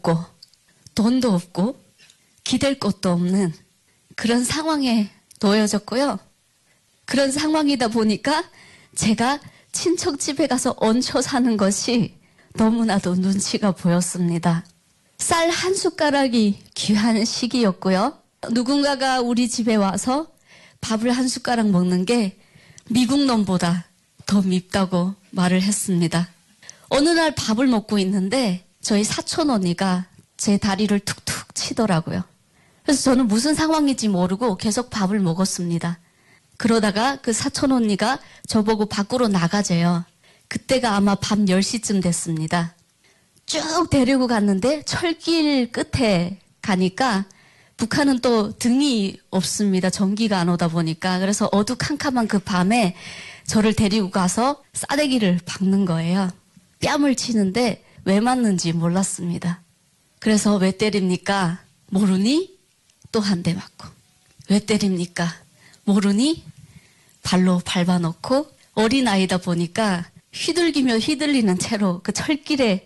없고 돈도 없고 기댈 곳도 없는 그런 상황에 놓여졌고요. 그런 상황이다 보니까 제가 친척 집에 가서 얹혀 사는 것이 너무나도 눈치가 보였습니다. 쌀 한 숟가락이 귀한 시기였고요. 누군가가 우리 집에 와서 밥을 한 숟가락 먹는 게 미국 놈보다 더 밉다고 말을 했습니다. 어느 날 밥을 먹고 있는데 저희 사촌 언니가 제 다리를 툭툭 치더라고요. 그래서 저는 무슨 상황인지 모르고 계속 밥을 먹었습니다. 그러다가 그 사촌 언니가 저보고 밖으로 나가재요. 그때가 아마 밤 10시쯤 됐습니다. 쭉 데리고 갔는데 철길 끝에 가니까 북한은 또 등이 없습니다. 전기가 안 오다 보니까. 그래서 어두캄캄한 그 밤에 저를 데리고 가서 싸대기를 박는 거예요. 뺨을 치는데 왜 맞는지 몰랐습니다. 그래서 왜 때립니까? 모르니? 또 한 대 맞고. 왜 때립니까? 모르니? 발로 밟아놓고 어린아이다 보니까 휘둘기며 휘둘리는 채로 그 철길에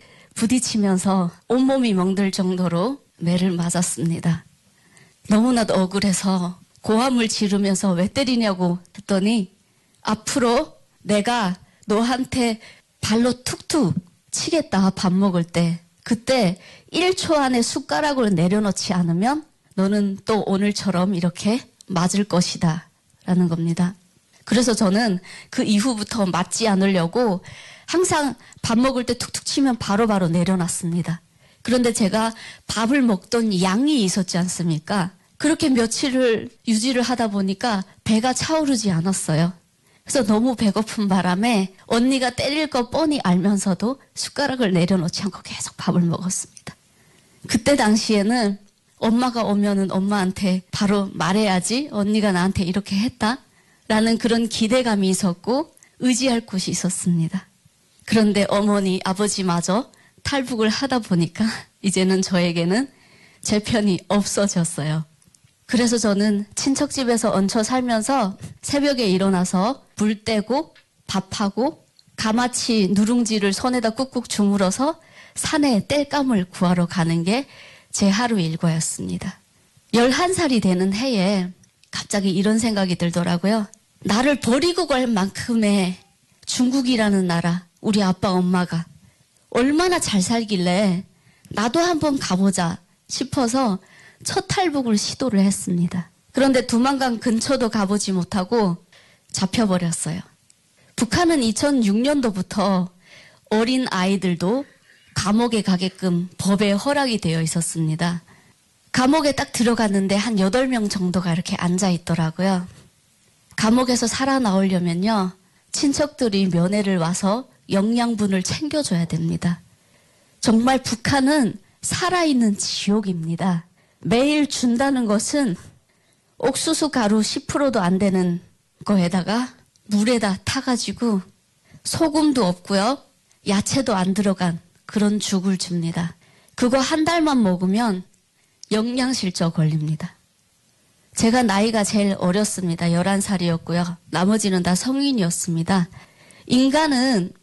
부딪히면서 온몸이 멍들 정도로 매를 맞았습니다. 너무나도 억울해서 고함을 지르면서 왜 때리냐고 했더니 앞으로 내가 너한테 발로 툭툭 치겠다 밥 먹을 때 그때 1초 안에 숟가락을 내려놓지 않으면 너는 또 오늘처럼 이렇게 맞을 것이다 라는 겁니다. 그래서 저는 그 이후부터 맞지 않으려고 항상 밥 먹을 때 툭툭 치면 바로바로 내려놨습니다. 그런데 제가 밥을 먹던 양이 있었지 않습니까? 그렇게 며칠을 유지를 하다 보니까 배가 차오르지 않았어요. 그래서 너무 배고픈 바람에 언니가 때릴 거 뻔히 알면서도 숟가락을 내려놓지 않고 계속 밥을 먹었습니다. 그때 당시에는 엄마가 오면은 엄마한테 바로 말해야지 언니가 나한테 이렇게 했다 라는 그런 기대감이 있었고 의지할 곳이 있었습니다. 그런데 어머니, 아버지마저 탈북을 하다 보니까 이제는 저에게는 제 편이 없어졌어요. 그래서 저는 친척집에서 얹혀 살면서 새벽에 일어나서 불 떼고 밥하고 가마치 누룽지를 손에다 꾹꾹 주물어서 산에 땔감을 구하러 가는 게 제 하루 일과였습니다. 11살이 되는 해에 갑자기 이런 생각이 들더라고요. 나를 버리고 갈 만큼의 중국이라는 나라, 우리 아빠 엄마가 얼마나 잘 살길래 나도 한번 가보자 싶어서 첫 탈북을 시도를 했습니다. 그런데 두만강 근처도 가보지 못하고 잡혀버렸어요. 북한은 2006년도부터 어린 아이들도 감옥에 가게끔 법에 허락이 되어 있었습니다. 감옥에 딱 들어갔는데 한 8명 정도가 이렇게 앉아있더라고요. 감옥에서 살아나오려면요. 친척들이 면회를 와서 영양분을 챙겨줘야 됩니다. 정말 북한은 살아있는 지옥입니다. 매일 준다는 것은 옥수수 가루 10%도 안 되는 거에다가 물에다 타가지고 소금도 없고요. 야채도 안 들어간 그런 죽을 줍니다. 그거 한 달만 먹으면 영양실조 걸립니다. 제가 나이가 제일 어렸습니다. 11살이었고요. 나머지는 다 성인이었습니다. 인간은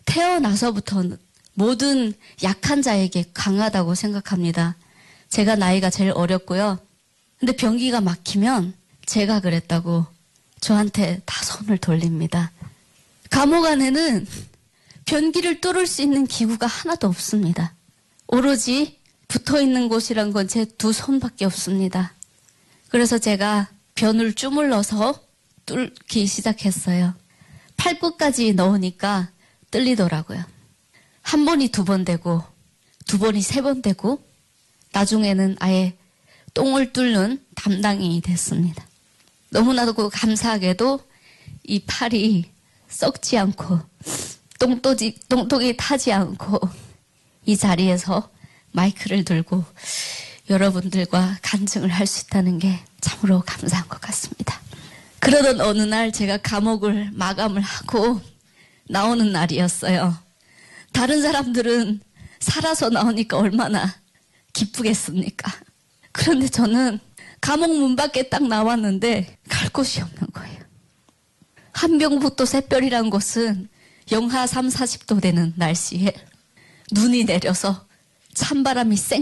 태어나서부터 모든 약한 자에게 강하다고 생각합니다. 제가 나이가 제일 어렸고요. 근데 변기가 막히면 제가 그랬다고 저한테 다 손을 돌립니다. 감옥 안에는 변기를 뚫을 수 있는 기구가 하나도 없습니다. 오로지 붙어있는 곳이란 건 제 2손밖에 없습니다. 그래서 제가 변을 주물러서 뚫기 시작했어요. 팔끝까지 넣으니까 뚫리더라고요. 한 번이 2번 되고 2번이 3번 되고 나중에는 아예 똥을 뚫는 담당이 됐습니다. 너무나도 감사하게도 이 팔이 썩지 않고 똥똥이 타지 않고 이 자리에서 마이크를 들고 여러분들과 간증을 할 수 있다는 게 참으로 감사한 것 같습니다. 그러던 어느 날 제가 감옥을 마감을 하고 나오는 날이었어요. 다른 사람들은 살아서 나오니까 얼마나 기쁘겠습니까? 그런데 저는 감옥 문 밖에 딱 나왔는데 갈 곳이 없는 거예요. 한병북도 샛별이란 곳은 영하 30, 40도 되는 날씨에 눈이 내려서 찬바람이 쌩